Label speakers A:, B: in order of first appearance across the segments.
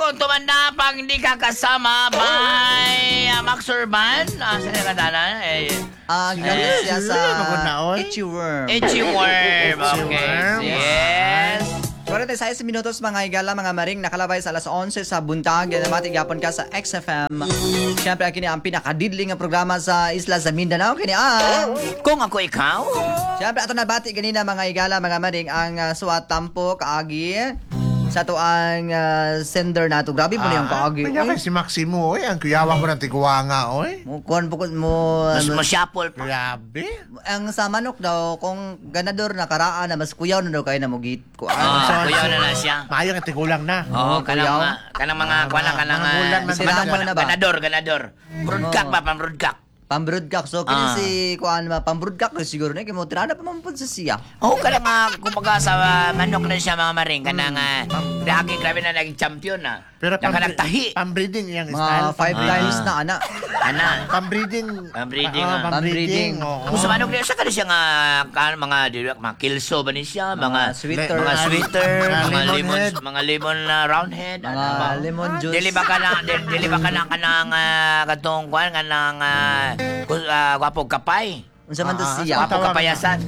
A: kung tumanda pag hindi ka kasama by Max Urban. Saan yung katanan?
B: Galing siya sa
C: Magunaon.
B: Itchy Worm.
A: Itchy Worm. Okay. Yes.
B: 46 minutos mga higala, mga maring, nakalabay sa alas 11 sa buntag. Yan naman, tigapon ka sa XFM. Siyempre, kini ang pinakadidling nga programa sa isla sa Mindanao. Kini ang...
A: Kung ako ikaw?
B: Siyempre, ato nabati ganina mga higala, mga maring, ang suwat tampo, kaagi. Sa to ang sender nato. Grabe mo niyang kaagi.
C: Kanya kay si Maximo, ang kuyawa ko ng tiguanga, oy.
B: Kuhan po mo...
A: Mas masyapol pa.
C: Grabe.
B: Ang sa manok daw, kung ganador na karaan na mas kuyaw na daw kayo na mugit.
A: Kuyaw na siya.
C: Maayo nga tigulang na.
A: Oo, kanang mga kuwana kanang ganador. Broodcock ba, pang-broodcock?
B: Pambroodcock. So, kini si kuan ba pambroodcock siguro na kimo tirada pa man pud sa siya.
A: Oo, kanang kumbaga sa manok na siya mga maring kanang grabe na naging champion na.
C: Pero
A: tahi.
C: pambreeding yang
B: Mga
C: style.
B: 5 times na ana.
C: Pambreeding.
A: Pambreeding.
C: Oo.
A: Kung sa manok niya, saka siya mga kilso ba ni siya? Mga sweater, mga lemon round head.
B: Mga lemon juice.
A: Dili ba ka na kanang katong kuan kanang gwapog kapay.
B: Unsa man to siya?
A: Gwapog kapayasan.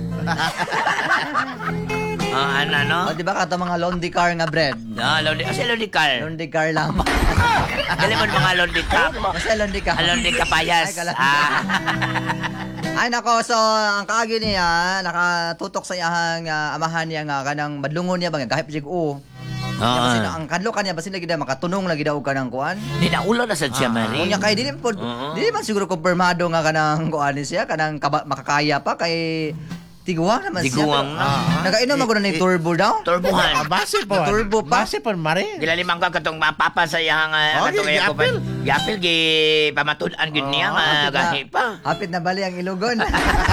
A: Ano?
B: O di ba kato mga Londi car nga bread?
A: Londi car.
B: Londi car lang.
A: Dali mo mga Londi cup.
B: Kasi Londi car.
A: Londi kapayas.
B: Ay nako, so ang kaagi niya nakatutok sa iyang amahan niya nga kanang madlungon niya ba gahip sig Kasi ang kadlo kanya basin lagi daw makatunong lagi daw kanang kuan.
A: Di na ulo na sa siya Mari.
B: Unya kay dili man siguro kumpirmado nga kanang kuan siya kanang makakaya pa kay tiguang naman siya.
A: Tiguang.
B: Nagainom ako na turbo daw.
A: Turbuhan.
C: Base po.
B: Turbo pa.
C: Base po mare.
A: Gilalimang ka katong mapapa sa iyang katong iyang kupan. Yapil gi pamatudan gid niya nga gahi pa.
B: Hapit na bali ang ilugon.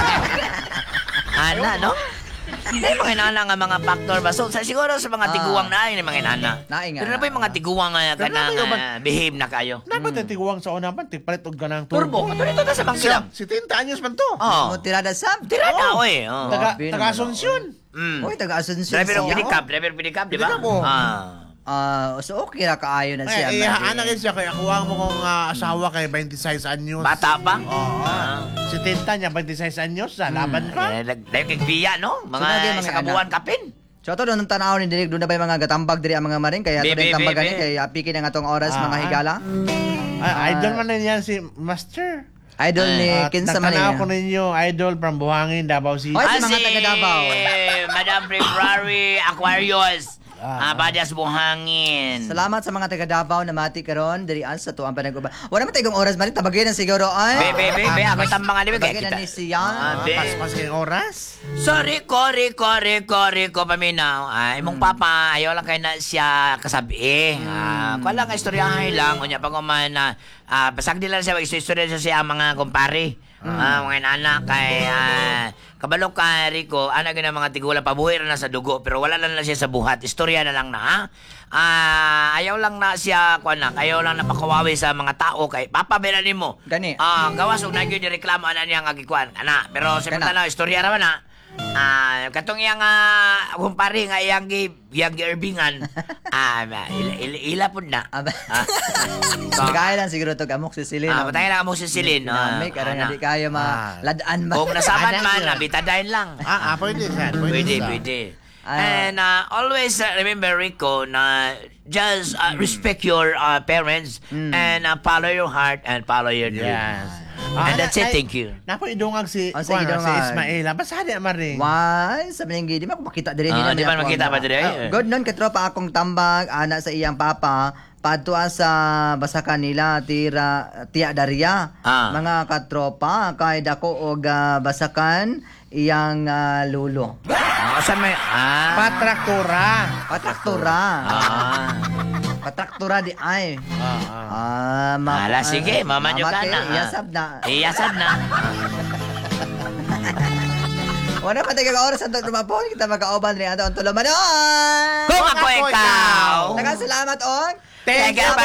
A: Ana no? Dahil mga inana nga mga factor ba? So, siguro sa mga tiguang na yun yung mga inana. Pero na pa yung mga tiguang ka na behave na kayo?
C: Dapat tiguang sa una man, tipalit og ganang
A: Turbo. Ito na sa bangkilang.
C: Si 30 anyos man to.
A: Oo.
B: Tirada sab.
A: Tirada, oy.
C: Taga Asunsyon.
B: Uy, taga Asunsyon.
A: Driver pedicab, di ba?
B: So okay ra kaayo na siya.
C: Anak siya kaya kuha mo kong asawa kay 26 anyos.
A: Bata pa?
C: Oo. Si 30 niya 26 anyos sa laban pa.
A: Dahil kagbiya, no? Mga sa kabuan kapin.
B: So ito doon tanaw ni Direk, doon na ba yung mga gatambag diri ang mga maring kaya ito din tambagan ni kay apiki na nga tong oras mga higala.
C: Idol man yan si Master.
B: Idol ni kinsa man
C: niya. Natanaw ko ninyo, idol from Buhangin, Davao City.
B: Si mga taga Davao.
A: Madam February Aquarius. Badas Buhangin.
B: Salamat sa mga taga Davao na mati karon diri sa tuang panag-uban. Wala man tayong oras man tabagay na siguro ay.
A: Be, ako tambang ali
B: kay kita. Ni siya.
C: Pas yung oras.
A: Sorry ko paminaw. Imong papa ayaw lang kay na siya kasabi. Kala nga istoryahay lang unya pag man pasag nila siya istorya siya mga kumpare. Mga anak kay kabalo ka Rico, ana gyud mga tigulang pabuhi na sa dugo pero wala lang siya sa buhat. Istorya na lang na. Ayaw lang na siya ayaw lang na pakawawi sa mga tao kay papa bela nimo.
B: Gani.
A: Gawas og nagyo ni reklamo ana niya nga gikuan. Ana, pero sa tanaw istorya ra man na. Katong iyang kumpare nga iyang erbingan. Ila pud na.
B: Kaya lang siguro to amok sisilin.
A: Patay lang amok sisilin.
B: May karon di kaya maladaan ba.
A: Kung nasaman man, bitadain lang.
C: Pwede sir.
A: Pwede. And always remember, Rico, na just respect your parents and follow your heart and follow your dreams. And that's it, thank you.
C: Napo idungag si Ismaela. Basta di maring.
B: Why? Sabi niya, di ba makita diri nila.
A: Di ba makita pa diri?
B: Good nun, katropa akong tambag, ana sa iyang papa, padtua sa basakan nila, Tia Daria. Mga katropa, kay dako og basakan, iyang lulo.
A: Saan may...
C: Patraktura.
B: Patraktura di ay.
A: Sige, mamanyo ka na.
B: Iyasab na. Wala pa tayo ka-oras ang lumapon. Kita magka-oban rin ato ang tulamanon.
A: Kung ako ikaw.
B: Nakasalamat on.
A: Thank you,